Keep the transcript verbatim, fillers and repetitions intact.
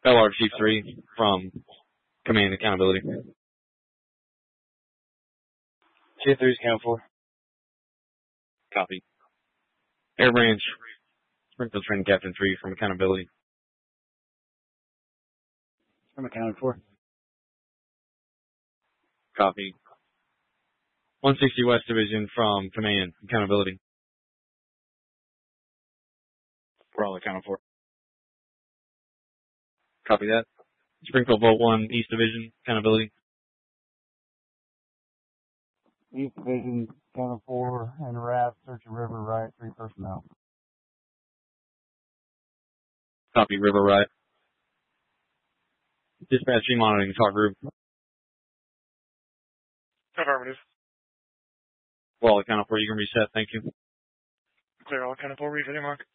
L R Chief three from Command Accountability. Chief three is Count four. Copy. Air Branch, Springfield Training Captain three from Accountability. I'm accounted for. Copy. one sixty West Division from Command Accountability. We're all accounted for. Copy that. Springfield Vault one East Division Accountability. East Division, Counter four, and R A F, Search and River, right, three personnel. Copy, River Right. Dispatch monitoring talk group. Affirmative. Well, accounted for. You can reset. Thank you. Clear all accounted for. Resetting mark.